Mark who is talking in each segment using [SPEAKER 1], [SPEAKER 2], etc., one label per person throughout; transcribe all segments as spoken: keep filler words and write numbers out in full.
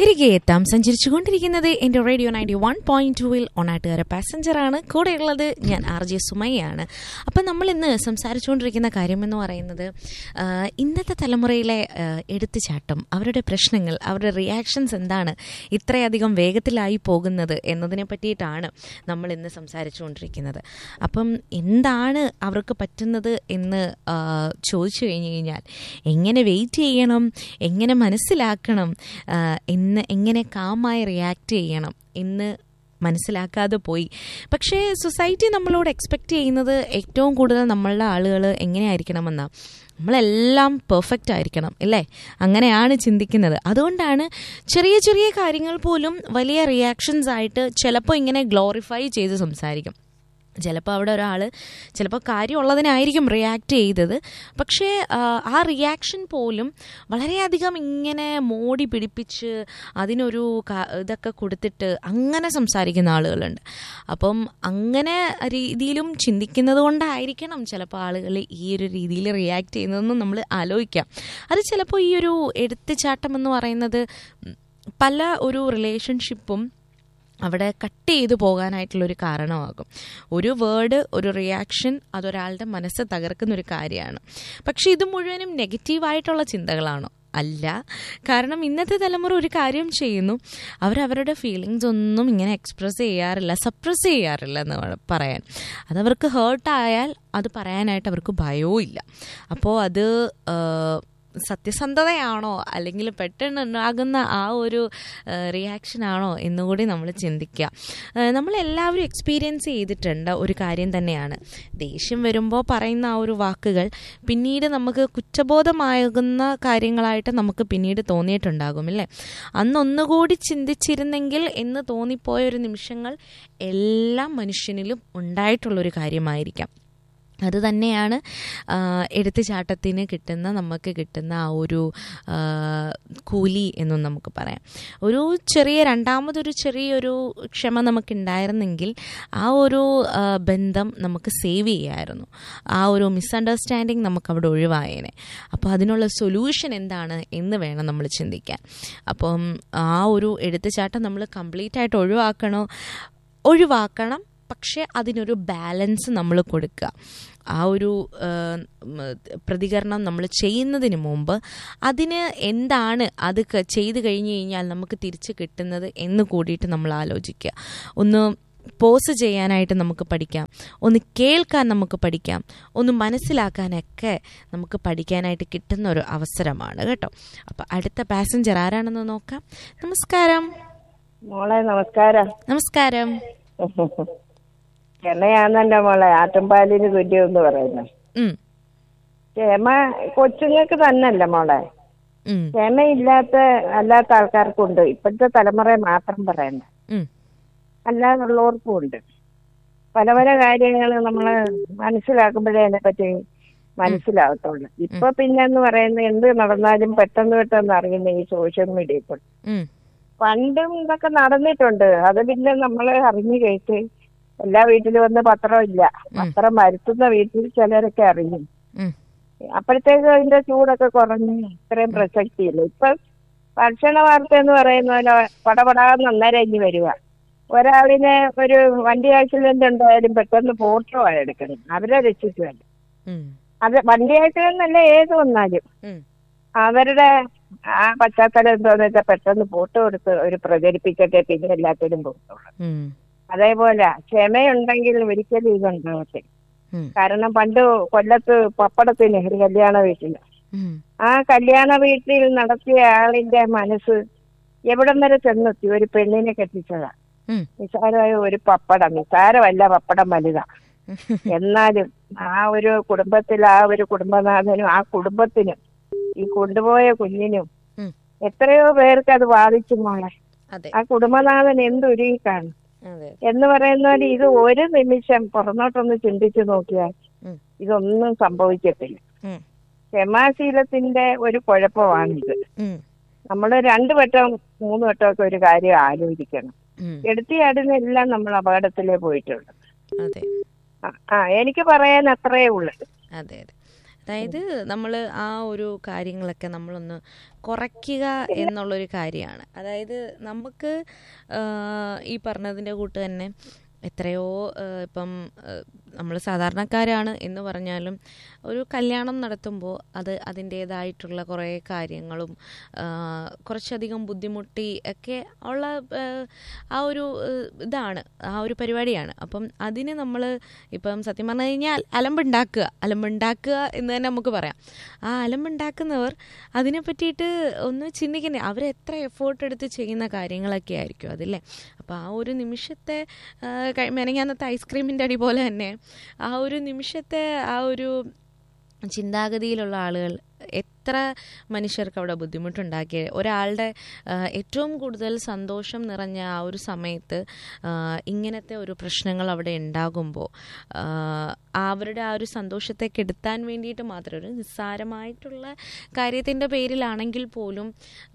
[SPEAKER 1] തിരികെ എത്താം. സഞ്ചരിച്ചുകൊണ്ടിരിക്കുന്നത് എൻ്റെ റേഡിയോ നയൻറ്റി വൺ പോയിന്റ് ടൂവിൽ ഒണാട്ടുകാര പാസഞ്ചറാണ്. കൂടെയുള്ളത് ഞാൻ ആർ ജെ സുമയ്യാണ്. അപ്പം നമ്മൾ ഇന്ന് സംസാരിച്ചുകൊണ്ടിരിക്കുന്ന കാര്യമെന്ന് പറയുന്നത് ഇന്നത്തെ തലമുറയിലെ എടുത്തുചാട്ടം, അവരുടെ പ്രശ്നങ്ങൾ, അവരുടെ റിയാക്ഷൻസ് എന്താണ് ഇത്രയധികം വേഗത്തിലായി പോകുന്നത് എന്നതിനെ പറ്റിയിട്ടാണ് നമ്മൾ ഇന്ന് സംസാരിച്ചുകൊണ്ടിരിക്കുന്നത്. അപ്പം എന്താണ് അവർക്ക് പറ്റുന്നത് എന്ന് ചോദിച്ചു കഴിഞ്ഞു കഴിഞ്ഞാൽ എങ്ങനെ വെയിറ്റ് ചെയ്യണം, എങ്ങനെ മനസ്സിലാക്കണം, എന്ന് എങ്ങനെ കാമായി റിയാക്ട് ചെയ്യണം എന്ന് മനസ്സിലാക്കാതെ പോയി. പക്ഷേ സൊസൈറ്റി നമ്മളോട് എക്സ്പെക്റ്റ് ചെയ്യുന്നത് ഏറ്റവും കൂടുതൽ നമ്മളുടെ ആളുകൾ എങ്ങനെയായിരിക്കണമെന്നാണ്. നമ്മളെല്ലാം പെർഫെക്റ്റ് ആയിരിക്കണം അല്ലേ? അങ്ങനെയാണ് ചിന്തിക്കുന്നത്. അതുകൊണ്ടാണ് ചെറിയ ചെറിയ കാര്യങ്ങൾ പോലും വലിയ റിയാക്ഷൻസ് ആയിട്ട് ചിലപ്പോൾ ഇങ്ങനെ ഗ്ലോറിഫൈ ചെയ്ത് സംസാരിക്കും. ചിലപ്പോൾ അവിടെ ഒരാൾ ചിലപ്പോൾ കാര്യമുള്ളതിനായിരിക്കും റിയാക്ട് ചെയ്തത്, പക്ഷേ ആ റിയാക്ഷൻ പോലും വളരെയധികം ഇങ്ങനെ മോടി പിടിപ്പിച്ച് അതിനൊരു ഇതൊക്കെ കൊടുത്തിട്ട് അങ്ങനെ സംസാരിക്കുന്ന ആളുകളുണ്ട്. അപ്പം അങ്ങനെ രീതിയിലും ചിന്തിക്കുന്നത് കൊണ്ടായിരിക്കണം ചിലപ്പോൾ ആളുകൾ ഈ ഒരു രീതിയിൽ റിയാക്ട് ചെയ്യുന്നതെന്നും നമ്മൾ ആലോചിക്കാം. അത് ചിലപ്പോൾ ഈ ഒരു എടുത്തുചാട്ടം എന്ന് പറയുന്നത് പല ഒരു റിലേഷൻഷിപ്പും അവിടെ കട്ട് ചെയ്തു പോകാനായിട്ടുള്ളൊരു കാരണമാകും. ഒരു വേർഡ്, ഒരു റിയാക്ഷൻ അതൊരാളുടെ മനസ്സ് തകർക്കുന്നൊരു കാര്യമാണ്. പക്ഷെ ഇത് മുഴുവനും നെഗറ്റീവായിട്ടുള്ള ചിന്തകളാണോ? അല്ല. കാരണം ഇന്നത്തെ തലമുറ ഒരു കാര്യം ചെയ്യുന്നു, അവരവരുടെ ഫീലിങ്സ് ഒന്നും ഇങ്ങനെ എക്സ്പ്രസ് ചെയ്യാറില്ല, സപ്രസ് ചെയ്യാറില്ല എന്ന് പറയാൻ. അതവർക്ക് ഹേർട്ടായാൽ അത് പറയാനായിട്ട് അവർക്ക് ഭയവും ഇല്ല. അപ്പോൾ അത് സത്യസന്ധതയാണോ അല്ലെങ്കിൽ പെട്ടെന്ന് ഉണ്ടാകുന്ന ആ ഒരു റിയാക്ഷനാണോ എന്നുകൂടി നമ്മൾ ചിന്തിക്കുക. നമ്മളെല്ലാവരും എക്സ്പീരിയൻസ് ചെയ്തിട്ടുണ്ട് ഒരു കാര്യം തന്നെയാണ്, ദേഷ്യം വരുമ്പോൾ പറയുന്ന ആ ഒരു വാക്കുകൾ പിന്നീട് നമുക്ക് കുറ്റബോധമാകുന്ന കാര്യങ്ങളായിട്ട് നമുക്ക് പിന്നീട് തോന്നിയിട്ടുണ്ടാകും അല്ലേ? അന്നൊന്നുകൂടി ചിന്തിച്ചിരുന്നെങ്കിൽ എന്ന് തോന്നിപ്പോയ ഒരു നിമിഷങ്ങൾ എല്ലാ മനുഷ്യനിലും ഉണ്ടായിട്ടുള്ളൊരു കാര്യമായിരിക്കാം. അത് തന്നെയാണ് എടുത്തുചാട്ടത്തിന് കിട്ടുന്ന നമുക്ക് കിട്ടുന്ന ആ ഒരു കൂലി എന്നും നമുക്ക് പറയാം. ഒരു ചെറിയ രണ്ടാമതൊരു ചെറിയൊരു ക്ഷമ നമുക്കുണ്ടായിരുന്നെങ്കിൽ ആ ഒരു ബന്ധം നമുക്ക് സേവ് ചെയ്യാമായിരുന്നു, ആ ഒരു മിസ്അണ്ടർസ്റ്റാൻഡിങ് നമുക്കവിടെ ഒഴിവായേനെ. അപ്പോൾ അതിനുള്ള സൊല്യൂഷൻ എന്താണ് എന്ന് വേണം നമ്മൾ ചിന്തിക്കാൻ. അപ്പം ആ ഒരു എടുത്തുചാട്ടം നമ്മൾ കംപ്ലീറ്റ് ആയിട്ട് ഒഴിവാക്കണോ? ഒഴിവാക്കണം, പക്ഷേ അതിനൊരു ബാലൻസ് നമ്മൾ കൊടുക്കുക. ആ ഒരു പ്രതികരണം നമ്മൾ ചെയ്യുന്നതിന് മുമ്പ് അതിന് എന്താണ് അത് ചെയ്ത് കഴിഞ്ഞ് കഴിഞ്ഞാൽ നമുക്ക് തിരിച്ച് കിട്ടുന്നത് എന്ന് കൂടിയിട്ട് നമ്മൾ ആലോചിക്കുക. ഒന്ന് പോസ് ചെയ്യാനായിട്ട് നമുക്ക് പഠിക്കാം, ഒന്ന് കേൾക്കാൻ നമുക്ക് പഠിക്കാം, ഒന്ന് മനസ്സിലാക്കാനൊക്കെ നമുക്ക് പഠിക്കാനായിട്ട് കിട്ടുന്ന ഒരു അവസരമാണ് കേട്ടോ. അപ്പം അടുത്ത പാസഞ്ചർ ആരാണെന്ന് നോക്കാം. നമസ്കാരം
[SPEAKER 2] മോളെ. നമസ്കാരം.
[SPEAKER 1] നമസ്കാരം.
[SPEAKER 2] ക്ഷമയാണെന്റെ മോളെ, ആട്ടുംപാലിന് തുല്യം പറയുന്നത്. ക്ഷമ കൊച്ചുങ്ങൾക്ക് തന്നെയല്ല മോളെ, ക്ഷമയില്ലാത്ത അല്ലാത്ത ആൾക്കാർക്കുണ്ട്. ഇപ്പോഴത്തെ തലമുറയെ മാത്രം പറയുന്നത്, അല്ലാതുള്ളവർക്കും ഉണ്ട്. പല പല കാര്യങ്ങൾ നമ്മള് മനസ്സിലാക്കുമ്പോഴേ അതിനെ പറ്റി മനസ്സിലാകത്തുള്ളു. ഇപ്പൊ പിന്നെന്ന് പറയുന്നത് എന്ത് നടന്നാലും പെട്ടെന്ന് പെട്ടെന്ന് അറിയുന്ന ഈ സോഷ്യൽ മീഡിയയിൽ കൂടെ. പണ്ടും ഇതൊക്കെ നടന്നിട്ടുണ്ട്, അത് പിന്നെ നമ്മള് അറിഞ്ഞു കേട്ട് എല്ലാ വീട്ടിലും വന്ന് പത്രം ഇല്ല, പത്രം വരുത്തുന്ന വീട്ടിൽ ചിലരൊക്കെ അറിയും. അപ്പോഴത്തേക്ക് അതിന്റെ ചൂടൊക്കെ കുറഞ്ഞ് ഇത്രയും പ്രസക്തിയില്ല. ഇപ്പൊ ഭക്ഷണ വാർത്ത എന്ന് പറയുന്ന പോലെ പടപടാന്ന് അന്നേരം ഇനി വരിക. ഒരാളിനെ ഒരു വണ്ടി ആക്സിഡന്റ് ഉണ്ടായാലും പെട്ടെന്ന് ഫോട്ടോ എടുക്കണം, അവരെ രക്ഷിക്കുമല്ല. അത് വണ്ടി ആക്സിഡന്റ് അല്ല, ഏത് വന്നാലും അവരുടെ ആ പശ്ചാത്തലം എന്താന്ന് വെച്ചാൽ പെട്ടെന്ന് ഫോട്ടോ എടുത്ത് ഒരു പ്രചരിപ്പിക്കട്ടെ, പിന്നെ എല്ലാത്തിനും പോകത്തുള്ളൂ. അതേപോലെ ക്ഷമയുണ്ടെങ്കിൽ ഒരിക്കലും ഇതുണ്ടാവത്തില്ല. കാരണം പണ്ട് കൊല്ലത്ത് പപ്പടത്തിന് ഒരു കല്യാണ വീട്ടില്, ആ കല്യാണ വീട്ടിൽ നടത്തിയ ആളിന്റെ മനസ്സ് എവിടം വരെ ചെന്നെത്തി? ഒരു പെണ്ണിനെ കെട്ടിച്ചതാ. നിസാരമായ ഒരു പപ്പടം, നിസാരമല്ല, പപ്പടം വലുതാ. എന്നാലും ആ ഒരു കുടുംബത്തിൽ ആ ഒരു കുടുംബനാഥനും ആ കുടുംബത്തിനും ഈ കൊണ്ടുപോയ കുഞ്ഞിനും എത്രയോ പേർക്ക് അത് ബാധിച്ചു മോളെ. ആ കുടുംബനാഥൻ എന്തൊരുങ്ങി കാണും എന്ന് പറയുന്ന പോലെ ഇത് ഒരു നിമിഷം പുറന്നോട്ടൊന്ന് ചിന്തിച്ചു നോക്കിയാൽ ഇതൊന്നും സംഭവിക്കത്തില്ല. ക്ഷമാശീലത്തിന്റെ ഒരു കുഴപ്പമാണിത്. നമ്മള് രണ്ടു വട്ടം മൂന്ന് വട്ടമൊക്കെ ഒരു കാര്യം ആലോചിക്കണം. എടുത്തിയാടുന്നെല്ലാം നമ്മൾ അപകടത്തിലേ പോയിട്ടുള്ളൂ. ആ എനിക്ക് പറയാൻ അത്രേ ഉള്ളു.
[SPEAKER 1] അതെ അതെ അതായത് നമ്മൾ ആ ഒരു കാര്യങ്ങളൊക്കെ നമ്മളൊന്ന് കുറയ്ക്കുക എന്നുള്ളൊരു കാര്യമാണ്. അതായത് നമുക്ക് ഈ പറഞ്ഞതിൻ്റെ കൂട്ട് തന്നെ എത്രയോ ഇപ്പം നമ്മൾ സാധാരണക്കാരാണ് എന്ന് പറഞ്ഞാലും ഒരു കല്യാണം നടത്തുമ്പോൾ അത് അതിൻ്റേതായിട്ടുള്ള കുറേ കാര്യങ്ങളും കുറച്ചധികം ബുദ്ധിമുട്ടി ഒക്കെ ഉള്ള ആ ഒരു ഇതാണ്, ആ ഒരു പരിപാടിയാണ്. അപ്പം അതിന് നമ്മൾ ഇപ്പം സത്യം പറഞ്ഞു കഴിഞ്ഞാൽ അലമ്പുണ്ടാക്കുക അലമ്പുണ്ടാക്കുക എന്ന് തന്നെ നമുക്ക് പറയാം. ആ അലമ്പുണ്ടാക്കുന്നവർ അതിനെ പറ്റിയിട്ട് ഒന്ന് ചിന്തിക്കണ്ടേ, അവരെത്ര എഫേർട്ട് എടുത്ത് ചെയ്യുന്ന കാര്യങ്ങളൊക്കെ ആയിരിക്കും അതില്ലേ. അപ്പോൾ ആ ഒരു നിമിഷത്തെ മെനങ്ങാന്നത്തെ ഐസ്ക്രീമിൻ്റെ അടി പോലെ തന്നെ ആ ഒരു നിമിഷത്തെ ആ ഒരു ചിന്താഗതിയിലുള്ള ആളുകൾ എത്ര മനുഷ്യർക്ക് അവിടെ ബുദ്ധിമുട്ടുണ്ടാക്കിയ ഒരാളുടെ ഏറ്റവും കൂടുതൽ സന്തോഷം നിറഞ്ഞ ആ ഒരു സമയത്ത് ഇങ്ങനത്തെ ഒരു പ്രശ്നങ്ങൾ അവിടെ ഉണ്ടാകുമ്പോൾ അവരുടെ ആ ഒരു സന്തോഷത്തെ കെടുത്താൻ വേണ്ടിയിട്ട് മാത്രം ഒരു നിസ്സാരമായിട്ടുള്ള കാര്യത്തിൻ്റെ പേരിലാണെങ്കിൽ പോലും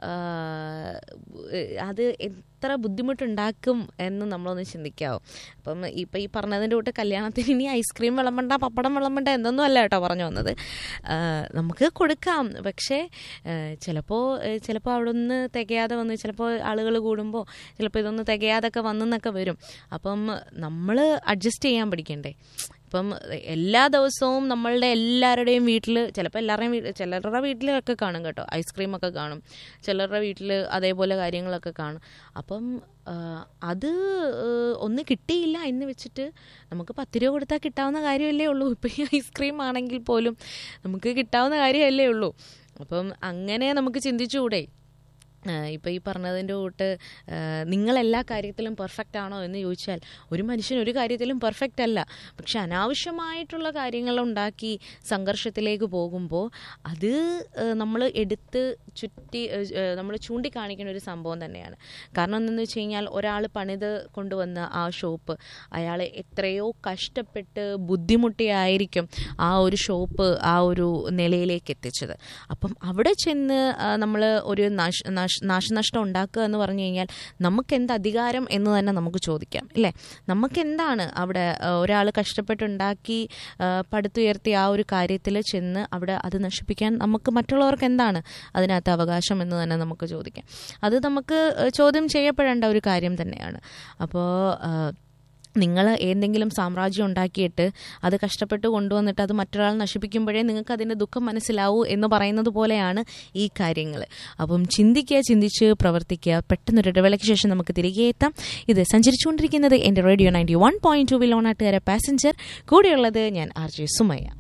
[SPEAKER 1] അത് എത്ര ബുദ്ധിമുട്ടുണ്ടാക്കും എന്ന് നമ്മളൊന്ന് ചിന്തിക്കാവും. അപ്പം ഇപ്പം ഈ പറഞ്ഞതിൻ്റെ കൂട്ട് കല്യാണത്തിന് ഇനി ഐസ്ക്രീം വിളമ്പണ്ട പപ്പടം വിളമ്പണ്ട എന്നൊന്നും അല്ല കേട്ടോ പറഞ്ഞു വന്നത്. നമുക്ക് കൊടുക്കാം, പക്ഷേ ചിലപ്പോൾ ചിലപ്പോൾ അവിടെ ഒന്ന് തികയാതെ വന്ന് ചിലപ്പോൾ ആളുകൾ കൂടുമ്പോൾ ചിലപ്പോൾ ഇതൊന്ന് തികയാതൊക്കെ വന്നെന്നൊക്കെ വരും. അപ്പം നമ്മൾ അഡ്ജസ്റ്റ് ചെയ്യാൻ പഠിക്കണ്ടേ. ഇപ്പം എല്ലാ ദിവസവും നമ്മളുടെ എല്ലാവരുടെയും വീട്ടിൽ ചിലപ്പോൾ എല്ലാവരുടെയും വീട്ടിൽ ചിലരുടെ വീട്ടിലൊക്കെ കാണും കേട്ടോ, ഐസ്ക്രീമൊക്കെ കാണും, ചിലരുടെ വീട്ടിൽ അതേപോലെ കാര്യങ്ങളൊക്കെ കാണും. അപ്പം അത് ഒന്ന് കിട്ടിയില്ല എന്ന് വെച്ചിട്ട് നമുക്ക് പത്ത് രൂപ കൊടുത്താൽ കിട്ടാവുന്ന കാര്യമല്ലേ ഉള്ളൂ. ഇപ്പം ഈ ഐസ്ക്രീം ആണെങ്കിൽ പോലും നമുക്ക് കിട്ടാവുന്ന കാര്യമല്ലേ ഉള്ളൂ. അപ്പം അങ്ങനെ നമുക്ക് ചിന്തിച്ചുകൂടെ? ഇപ്പം ഈ പറഞ്ഞതിൻ്റെ കൂട്ട് നിങ്ങളെല്ലാ കാര്യത്തിലും പെർഫെക്റ്റ് ആണോ എന്ന് ചോദിച്ചാൽ ഒരു മനുഷ്യൻ ഒരു കാര്യത്തിലും പെർഫെക്റ്റ് അല്ല. പക്ഷെ അനാവശ്യമായിട്ടുള്ള കാര്യങ്ങളുണ്ടാക്കി സംഘർഷത്തിലേക്ക് പോകുമ്പോൾ അത് നമ്മൾ എടുത്ത് ചുറ്റി നമ്മൾ ചൂണ്ടിക്കാണിക്കുന്ന ഒരു സംഭവം തന്നെയാണ്. കാരണം എന്തെന്ന് വെച്ച് കഴിഞ്ഞാൽ ഒരാൾ പണിത് കൊണ്ടുവന്ന ആ ഷോപ്പ് അയാൾ എത്രയോ കഷ്ടപ്പെട്ട് ബുദ്ധിമുട്ടിയായിരിക്കും ആ ഒരു ഷോപ്പ് ആ ഒരു നിലയിലേക്ക് എത്തിച്ചത്. അപ്പം അവിടെ ചെന്ന് നമ്മൾ ഒരു നാശ നാശനഷ്ടം ഉണ്ടാക്കുക എന്ന് പറഞ്ഞു കഴിഞ്ഞാൽ നമുക്കെന്ത് അധികാരം എന്ന് തന്നെ നമുക്ക് ചോദിക്കാം അല്ലേ. നമുക്കെന്താണ് അവിടെ ഒരാൾ കഷ്ടപ്പെട്ടുണ്ടാക്കി പടുത്തുയർത്തിയ ആ ഒരു കാര്യത്തിൽ ചെന്ന് അവിടെ അത് നശിപ്പിക്കാൻ നമുക്ക് മറ്റുള്ളവർക്ക് എന്താണ് അതിനകത്ത് അവകാശം എന്ന് തന്നെ നമുക്ക് ചോദിക്കാം. അത് നമുക്ക് ചോദ്യം ചെയ്യപ്പെടേണ്ട ഒരു കാര്യം തന്നെയാണ്. അപ്പോൾ നിങ്ങൾ എന്തെങ്കിലും സാമ്രാജ്യം ഉണ്ടാക്കിയിട്ട് അത് കഷ്ടപ്പെട്ട് കൊണ്ടുവന്നിട്ട് അത് മറ്റൊരാൾ നശിപ്പിക്കുമ്പോഴേ നിങ്ങൾക്ക് അതിൻ്റെ ദുഃഖം മനസ്സിലാവൂ എന്ന് പറയുന്നത് പോലെയാണ് ഈ കാര്യങ്ങൾ. അപ്പം ചിന്തിക്കുക, ചിന്തിച്ച് പ്രവർത്തിക്കുക. പെട്ടെന്നൊരു ഇടവേളയ്ക്ക് ശേഷം നമുക്ക് തിരികെ എത്താം. ഇത് സഞ്ചരിച്ചുകൊണ്ടിരിക്കുന്നത് എൻ്റെ radio ninety one point two will ഓണാട്ടുകാരെ passenger. കൂടെയുള്ളത് ഞാൻ ആർ ജെ സുമയ്യ.